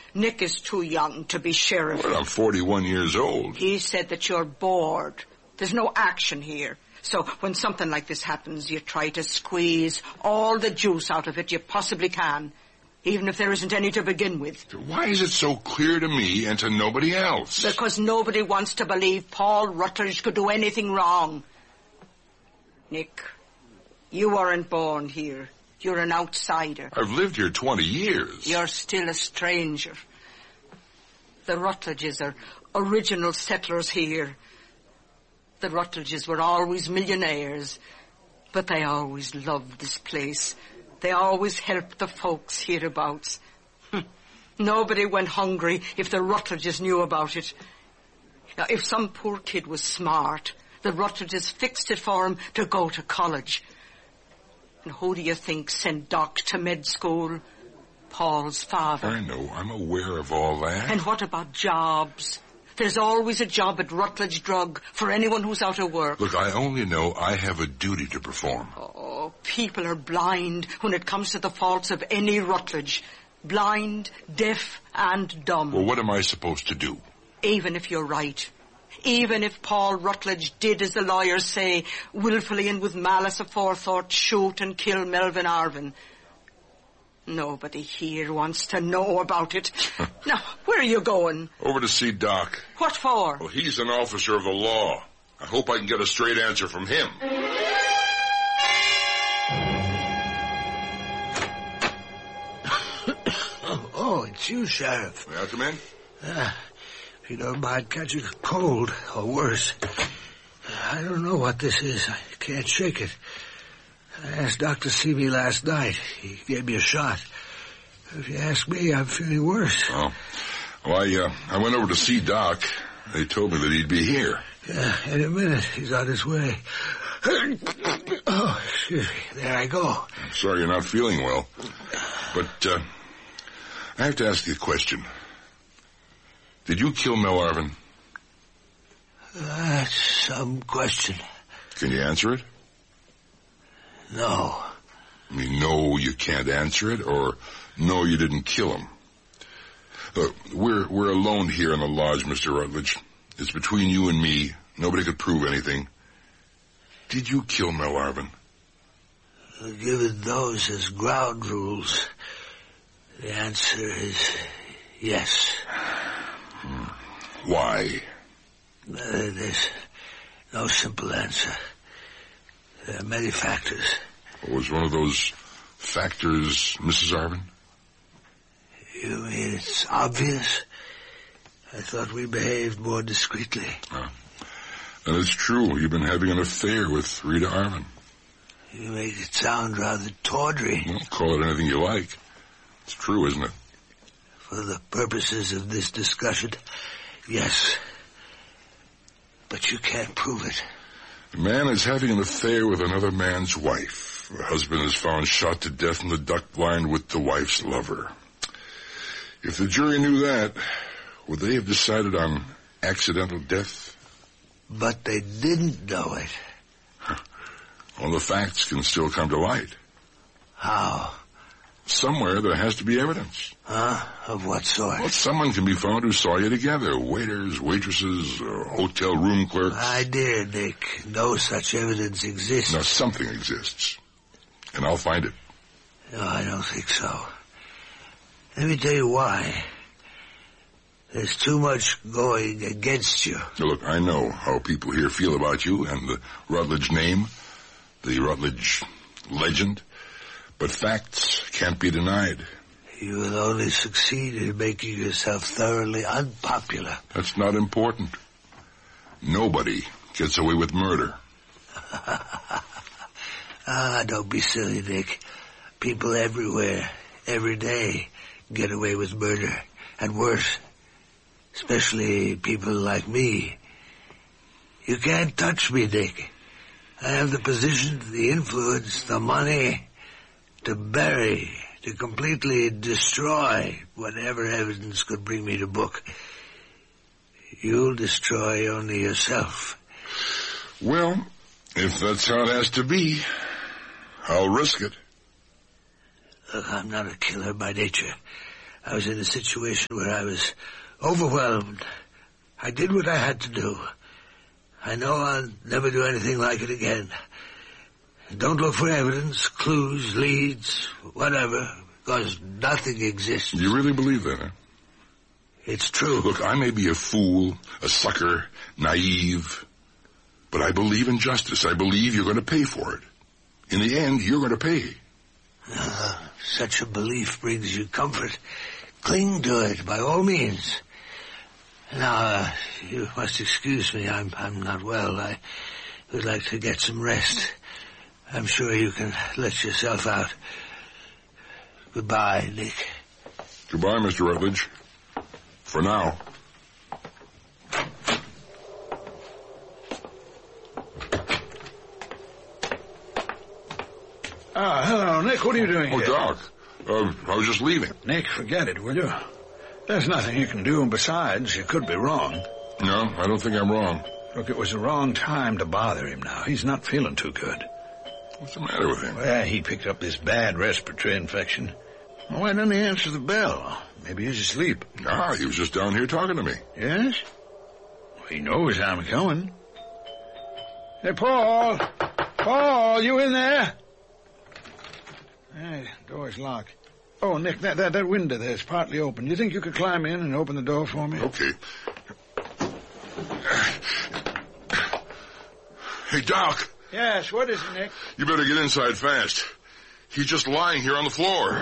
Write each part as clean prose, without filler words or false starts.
Nick is too young to be sheriff. Well, I'm 41 years old. He said that you're bored. There's no action here. So when something like this happens, you try to squeeze all the juice out of it you possibly can, even if there isn't any to begin with. Why is it so clear to me and to nobody else? Because nobody wants to believe Paul Rutledge could do anything wrong. Nick, you weren't born here. You're an outsider. I've lived here 20 years. You're still a stranger. The Rutledges are original settlers here. The Rutledges were always millionaires, but they always loved this place. They always helped the folks hereabouts. Nobody went hungry if the Rutledges knew about it. Now, if some poor kid was smart, the Rutledges fixed it for him to go to college. And who do you think sent Doc to med school? Paul's father. I know. I'm aware of all that. And what about jobs? There's always a job at Rutledge Drug for anyone who's out of work. Look, I only know I have a duty to perform. Oh, people are blind when it comes to the faults of any Rutledge. Blind, deaf, and dumb. Well, what am I supposed to do? Even if you're right. Even if Paul Rutledge did, as the lawyers say, willfully and with malice aforethought, shoot and kill Melvin Arvin. Nobody here wants to know about it. Now, where are you going? Over to see Doc. What for? Well, he's an officer of the law. I hope I can get a straight answer from him. Oh, it's you, Sheriff. May I come in? If you don't mind catching a cold, or worse. I don't know what this is. I can't shake it. I asked Doc to see me last night. He gave me a shot. If you ask me, I'm feeling worse. Oh. Well, I went over to see Doc. They told me that he'd be here. Yeah, in a minute. He's on his way. Oh, excuse me. There I go. I'm sorry you're not feeling well. But, I have to ask you a question. Did you kill Mel Arvin? That's some question. Can you answer it? No. I mean, no, you can't answer it, or no, you didn't kill him. We're alone here in the lodge, Mr. Rutledge. It's between you and me. Nobody could prove anything. Did you kill Mel Arvin? Given those as ground rules, the answer is yes. Why? There's no simple answer. There are many factors. Was one of those factors Mrs. Arvin? You mean it's obvious? I thought we behaved more discreetly. And it's true. You've been having an affair with Rita Arvin. You make it sound rather tawdry. Well, call it anything you like. It's true, isn't it? For the purposes of this discussion, yes. But you can't prove it. A man is having an affair with another man's wife. Her husband is found shot to death in the duck blind with the wife's lover. If the jury knew that, would they have decided on accidental death? But they didn't know it. Well, the facts can still come to light. How? Somewhere there has to be evidence. Of what sort? Well, someone can be found who saw you together. Waiters, waitresses, hotel room clerks. My dear Nick, no such evidence exists. Now, something exists. And I'll find it. No, I don't think so. Let me tell you why. There's too much going against you. Now, look, I know how people here feel about you and the Rutledge name, the Rutledge legend, but facts can't be denied. You will only succeed in making yourself thoroughly unpopular. That's not important. Nobody gets away with murder. Don't be silly, Nick. People everywhere, every day, get away with murder, and worse. Especially people like me. You can't touch me, Nick. I have the position, the influence, the money to bury, to completely destroy whatever evidence could bring me to book. You'll destroy only yourself. Well, if that's how it has to be, I'll risk it. Look, I'm not a killer by nature. I was in a situation where I was overwhelmed. I did what I had to do. I know I'll never do anything like it again. Don't look for evidence, clues, leads, whatever, because nothing exists. You really believe that, huh? It's true. Look, I may be a fool, a sucker, naive, but I believe in justice. I believe you're going to pay for it. In the end, you're going to pay. Such a belief brings you comfort. Cling to it, by all means. Now, you must excuse me. I'm not well. I would like to get some rest. I'm sure you can let yourself out. Goodbye, Nick. Goodbye, Mr. Rutledge. For now. Hello, Nick. What are you doing here? Doc. I was just leaving. Nick, forget it, will you? There's nothing you can do, and besides, you could be wrong. No, I don't think I'm wrong. Look, it was the wrong time to bother him now. He's not feeling too good. What's the matter with him? Well, he picked up this bad respiratory infection. Well, why didn't he answer the bell? Maybe he's asleep. He was just down here talking to me. Yes? Well, he knows I'm coming. Hey, Paul! Paul, you in there? Hey, door's locked. Oh, Nick, that window there's partly open. Do you think you could climb in and open the door for me? Okay. Hey, Doc. Yes, what is it, Nick? You better get inside fast. He's just lying here on the floor.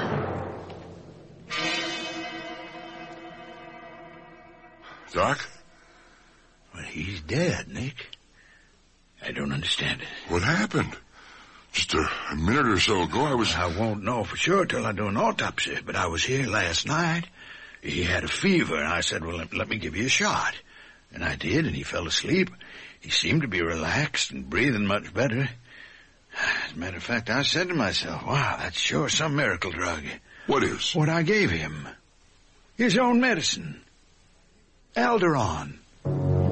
Doc? Well, he's dead, Nick. I don't understand it. What happened? Just a minute or so ago, I won't know for sure till I do an autopsy, but I was here last night. He had a fever, and I said, well, let me give you a shot. And I did, and he fell asleep. He seemed to be relaxed and breathing much better. As a matter of fact, I said to myself, wow, that's sure some miracle drug. What is? What I gave him. His own medicine. Alderon.